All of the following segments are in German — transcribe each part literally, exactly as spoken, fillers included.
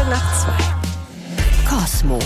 nach zwei. Cosmo.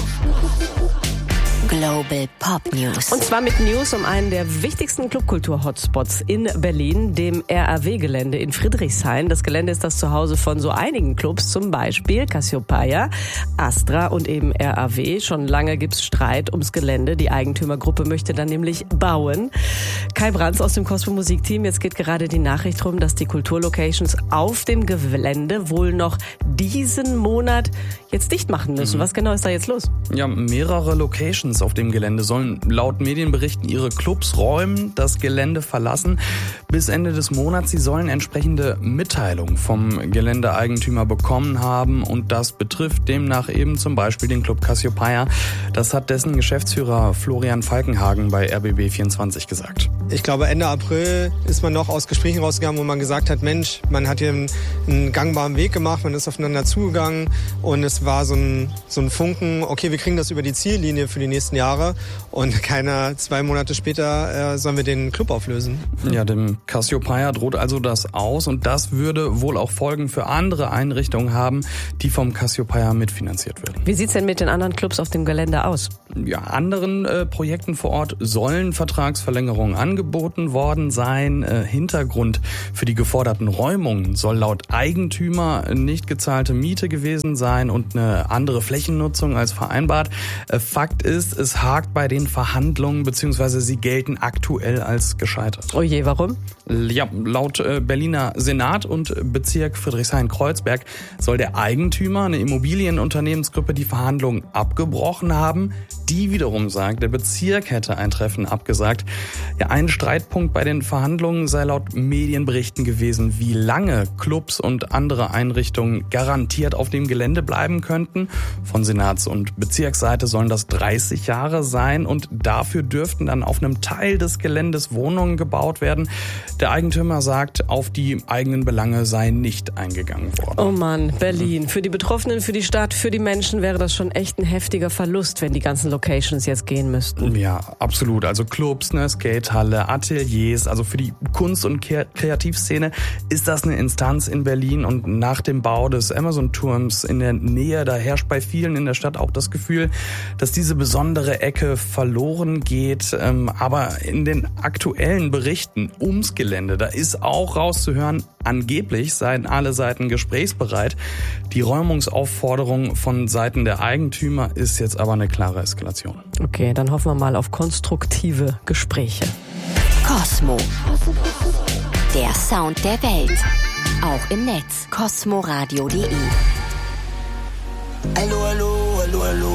Global Pop News. Und zwar mit News um einen der wichtigsten Clubkultur-Hotspots in Berlin, dem R A W-Gelände in Friedrichshain. Das Gelände ist das Zuhause von so einigen Clubs, zum Beispiel Cassiopeia, Astra und eben R A W. Schon lange gibt's Streit ums Gelände. Die Eigentümergruppe möchte dann nämlich bauen. Kai Brands aus dem Cosmo Musikteam. Jetzt geht gerade die Nachricht rum, dass die Kulturlocations auf dem Gelände wohl noch diesen Monat jetzt dicht machen müssen. Was genau ist da jetzt los? Ja, mehrere Locations auf dem Gelände sollen laut Medienberichten ihre Clubs räumen, das Gelände verlassen. Bis Ende des Monats, sie sollen entsprechende Mitteilungen vom Geländeeigentümer bekommen haben und das betrifft demnach eben zum Beispiel den Club Cassiopeia. Das hat dessen Geschäftsführer Florian Falkenhagen bei R B B vierundzwanzig gesagt. Ich glaube, Ende April ist man noch aus Gesprächen rausgegangen, wo man gesagt hat, Mensch, man hat hier einen, einen gangbaren Weg gemacht, man ist aufeinander zugegangen und es war so ein, so ein Funken, okay, wir kriegen das über die Ziellinie für die nächsten Jahre und keiner zwei Monate später äh, sollen wir den Club auflösen. Ja, dem Cassiopeia droht also das aus und das würde wohl auch Folgen für andere Einrichtungen haben, die vom Cassiopeia mitfinanziert werden. Wie sieht's denn mit den anderen Clubs auf dem Gelände aus? Ja, anderen äh, Projekten vor Ort sollen Vertragsverlängerungen angeboten worden sein. Äh, Hintergrund für die geforderten Räumungen soll laut Eigentümer nicht gezahlte Miete gewesen sein und eine andere Flächennutzung als vereinbart. Äh, Fakt ist, es hakt bei den Verhandlungen bzw. sie gelten aktuell als gescheitert. Oh je, warum? Ja, laut äh, Berliner Senat und Bezirk Friedrichshain-Kreuzberg soll der Eigentümer, eine Immobilienunternehmensgruppe, die Verhandlungen abgebrochen haben. Die wiederum sagt, der Bezirk hätte ein Treffen abgesagt. Ja, ein Streitpunkt bei den Verhandlungen sei laut Medienberichten gewesen, wie lange Clubs und andere Einrichtungen garantiert auf dem Gelände bleiben könnten. Von Senats- und Bezirksseite sollen das dreißig Jahre sein und dafür dürften dann auf einem Teil des Geländes Wohnungen gebaut werden. Der Eigentümer sagt, auf die eigenen Belange sei nicht eingegangen worden. Oh Mann, Berlin. Für die Betroffenen, für die Stadt, für die Menschen wäre das schon echt ein heftiger Verlust, wenn die ganzen Locations jetzt gehen müssten. Ja, absolut. Also Clubs, eine Skatehalle, Ateliers, also für die Kunst- und Kreativszene ist das eine Instanz in Berlin und nach dem Bau des Amazon-Turms in der Nähe, da herrscht bei vielen in der Stadt auch das Gefühl, dass diese besondere Ecke verloren geht. Aber in den aktuellen Berichten ums Gelände, da ist auch rauszuhören, angeblich seien alle Seiten gesprächsbereit. Die Räumungsaufforderung von Seiten der Eigentümer ist jetzt aber eine klare Eskalation. Okay, dann hoffen wir mal auf konstruktive Gespräche. Cosmo. Der Sound der Welt. Auch im Netz. cosmoradio punkt de. Hallo, hallo, hallo, hallo.